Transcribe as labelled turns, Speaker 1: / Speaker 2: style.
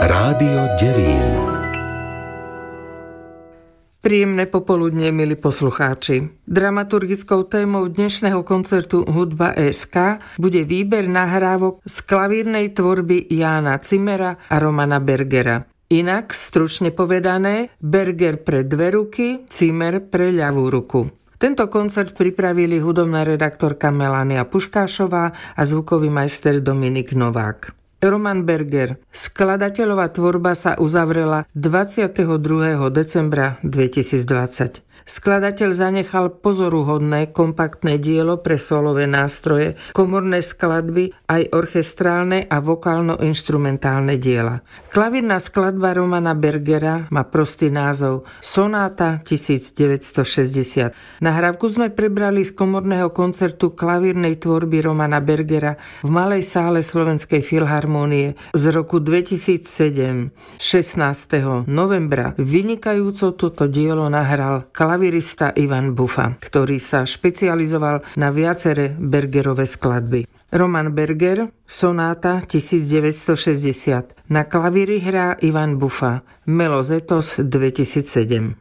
Speaker 1: Rádio Devín.
Speaker 2: Príjemné popoludnie, milí poslucháči. Dramaturgickou témou dnešného koncertu Hudba.sk bude výber nahrávok z klavírnej tvorby Jána Zimmera a Romana Bergera. Inak, stručne povedané, Berger pre dve ruky, Zimmer pre ľavú ruku. Tento koncert pripravili hudobná redaktorka Melania Puškášová a zvukový majster Dominik Novák. Roman Berger. Skladateľová tvorba sa uzavrela 22. decembra 2020. Skladateľ zanechal pozoruhodné kompaktné dielo pre solové nástroje, komorné skladby, aj orchestrálne a vokálno-inštrumentálne diela. Klavírna skladba Romana Bergera má prostý názov Sonáta 1960. Nahrávku sme prebrali z komorného koncertu klavírnej tvorby Romana Bergera v Malej sále Slovenskej filharmónie z roku 2007. 16. novembra vynikajúco toto dielo nahral klavirista Ivan Bufa, ktorý sa špecializoval na viaceré Bergerove skladby. Roman Berger, Sonáta 1960. Na klavíri hrá Ivan Bufa. Melozetos 2007.